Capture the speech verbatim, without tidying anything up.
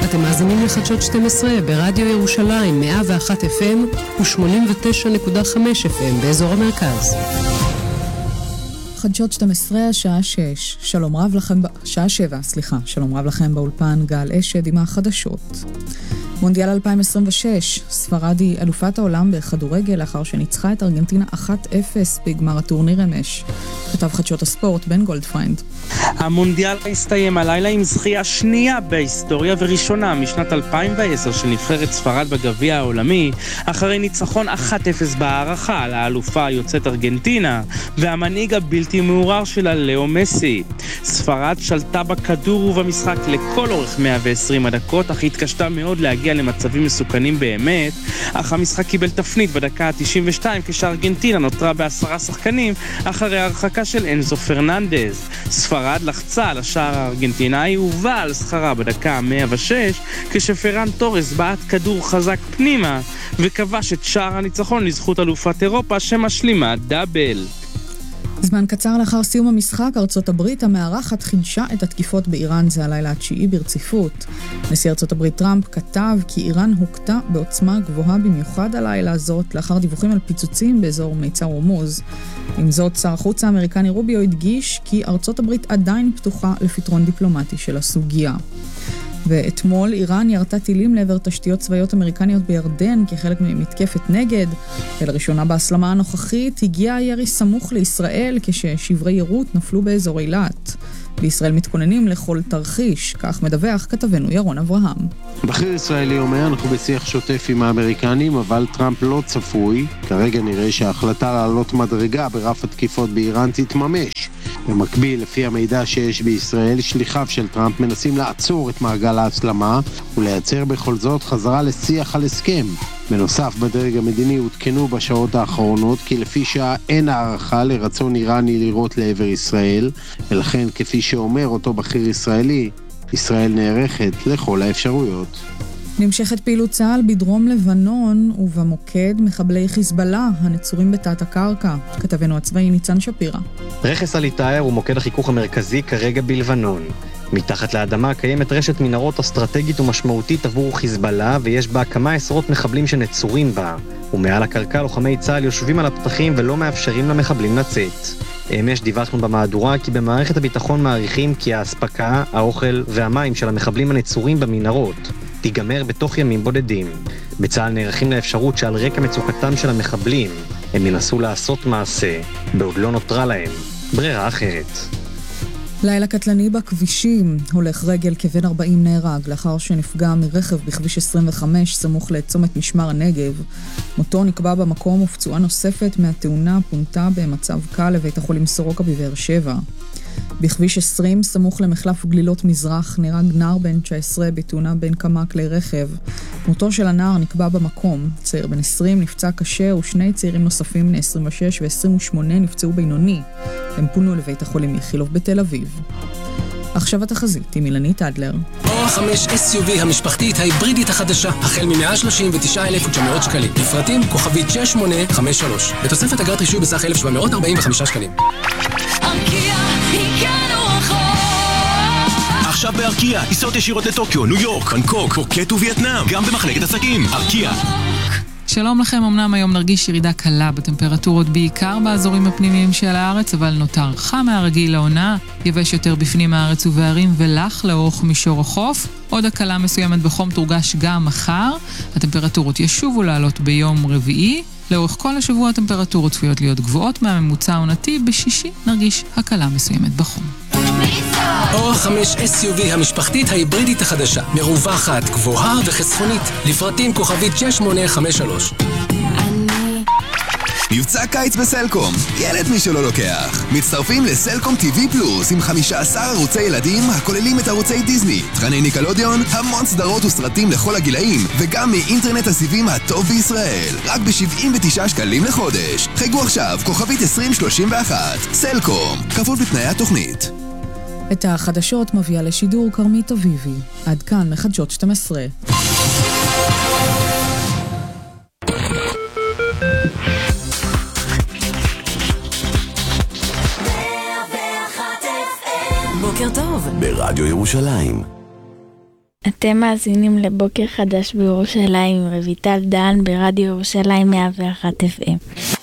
אתם מאזינים לחדשות שתים עשרה ברדיו ירושלים מאה ואחת אף אם ו-שמונים ותשע נקודה חמש אף אם באזור המרכז. חדשות שתים עשרה, השעה שש. שלום רב לכם, שעה שבע, סליחה. שלום רב לכם באולפן גל אשד עם החדשות. מונדיאל אלפיים עשרים ושש, ספרד היא אלופת העולם בכדורגל לאחר שניצחה את ארגנטינה אחת אפס בגמר הטורניר אמש. כתב חדשות הספורט בן גולדפריינד. המונדיאל הסתיים הלילה עם זכייה שנייה בהיסטוריה וראשונה משנת אלפיים ועשר של נבחרת ספרד בגביע העולמי, אחרי ניצחון אחת אפס בהערכה על האלופה היוצאת ארגנטינה והמנהיג הבלתי מעורר שלה לאו מסי. ספרד שלטה בכדור ובמשחק לכל אורך מאה ועשרים הדקות, אך התקשתה מאוד להגיע למצבים מסוכנים באמת, אך המשחק קיבל תפנית בדקה ה-תשעים ושתיים כשארגנטינה נותרה בעשרה שחקנים אחרי הרחקה של אנזו פרננדז. ספרד לחצה על השער הארגנטינאי ובאה על שכרה בדקה ה-מאה ושש כשפרן טורס בעט כדור חזק פנימה וכבש את שער הניצחון לזכות אלופת אירופה שמשלימה דאבל. זמן קצר לאחר סיום המשחק, ארצות הברית המארחת חידשה את התקיפות באיראן. זה הלילה התשיעי ברציפות. נשיא ארצות הברית טראמפ כתב כי איראן הוקטה בעוצמה גבוהה במיוחד הלילה הזאת לאחר דיווחים על פיצוצים באזור מיצר הורמוז. עם זאת, שר החוץ האמריקני רוביו הדגיש כי ארצות הברית עדיין פתוחה לפתרון דיפלומטי של הסוגיה. ואתמול איראן ירתה טילים לעבר תשתיות צבאיות אמריקניות בירדן כחלק ממתקפת נגד. ולראשונה בהסלמה הנוכחית הגיע הירי סמוך לישראל כששברי יירוט נפלו באזור אילת. בישראל מתכוננים לכל תרחיש, כך מדווח כתבנו ירון אברהם. בכיר ישראלי אומר, אנחנו בשיח שוטף עם האמריקנים, אבל טראמפ לא צפוי. כרגע נראה שההחלטה לעלות מדרגה ברף התקיפות באיראן תתממש. במקביל, לפי המידע שיש בישראל, שליחיו של טראמפ מנסים לעצור את מעגל ההסלמה ולייצר בכל זאת חזרה לשיח על הסכם. בנוסף, בדרג המדיני הותקנו בשעות האחרונות כי לפי שעה אין הערכה לרצון איראני לירות לעבר ישראל, ולכן כפי שאומר אותו בכיר ישראלי, ישראל נערכת לכל האפשרויות. נמשכת פעילות צה"ל בדרום לבנון ובמוקד מחבלי חיזבאללה הנצורים בתת הקרקע. כתבנו הצבאי ניצן שפירא. רכס אל-עטאר הוא מוקד החיכוך המרכזי כרגע בלבנון. מתחת לאדמה קיימת רשת מנהרות אסטרטגית ומשמעותית עבור חיזבאללה, ויש בה כמה עשרות מחבלים שנצורים בה. ומעל הקרקע לוחמי צה"ל יושבים על הפתחים ולא מאפשרים למחבלים לצאת. אמש דיווחנו במהדורה כי במערכת הביטחון מעריכים כי ההספקה, האוכל והמים של המחבלים הנצורים במנהרות תיגמר בתוך ימים בודדים. בצה"ל נערכים לאפשרות שעל רקע מצוקתם של המחבלים הם ינסו לעשות מעשה, בעוד לא נותרה להם ברירה אחרת. לילה קטלני בכבישים. הולך רגל כבן ארבעים נהרג לאחר שנפגע מרכב בכביש עשרים וחמש סמוך לצומת משמר הנגב. מותו נקבע במקום ופצועה נוספת מהתאונה פונתה במצב קל לבית החולים סורוקה בבאר שבע. בכביש עשרים סמוך למחלף גלילות מזרח נהרג נער בן תשע עשרה בתאונה בין כמה כלי רכב. מותו של הנער נקבע במקום. צעיר בן עשרים נפצע קשה ושני צעירים נוספים בני עשרים ושש ו-עשרים ושמונה נפצעו בינוני. הם פונו לבית החולים איכילוב בתל אביב. עכשיו התחזית עם אילנית אדלר. אור חמש אס יו וי המשפחתית ההיברידית החדשה, החל מ-מאה שלושים ותשעה אלף ותשע מאות שקלים. לפרטים כוכבית שש שמונה חמש שלוש. בתוספת אגרת רישוי בסך אלף שבע מאות ארבעים וחמישה שקלים. עכשיו בארקיה, טיסות ישירות לטוקיו, ניו יורק, בנקוק, פוקט ווייטנאם, גם במחלקת עסקים. ארקיה. שלום לכם, אמנם היום נרגיש ירידה קלה בטמפרטורות בעיקר באזורים הפנימיים של הארץ, אבל נותר חם מהרגיל לעונה, יבש יותר בפנים הארץ ובערים ולח לאורך מישור החוף. עוד הקלה מסוימת בחום תורגש גם מחר. הטמפרטורות ישובו לעלות ביום רביעי. לאורך כל השבוע הטמפרטורות צפויות להיות גבוהות מהממוצע העונתי. בשישי נרגיש הקלה מסוימת בחום. אור חמש אס יו וי המשפחתית ההיברידית החדשה, מרווחת, גבוהה וחסכונית. לפרטים כוכבית שש שמונה חמש שלוש. מבצע קיץ בסלקום, ילד מי שלא לוקח. מצטרפים לסלקום טי וי פלוס עם חמישה עשר ערוצי ילדים הכוללים את ערוצי דיזני, תכני ניקלודיון, המון סדרות וסרטים לכל הגילאים, וגם מאינטרנט הסיבים הטוב בישראל. רק ב-שבעים ותשעה שקלים לחודש. חייגו עכשיו, כוכבית עשרים שלושים ואחת. סלקום, כפוף בתנאי התוכנית. את החדשות מביאה לשידור קרמית אביבי. עד כאן מחדשות שתים עשרה. בוקר טוב ברדיו ירושלים. אתם מאזינים לבוקר חדש בירושלים, רויטל דן ברדיו ירושלים מאה ואחת אף אם.